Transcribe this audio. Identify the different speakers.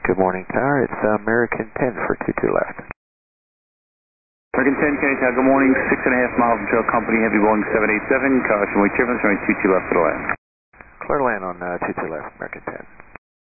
Speaker 1: Good morning, Tower. It's American 10 for 22 left.
Speaker 2: American 10, Kenny Tower, good morning. 6.5 miles from Trail Company, Heavy Boeing 787. Caution, weight turbulence, runway 22 left for the land.
Speaker 1: Clear to land on 22 left, American 10.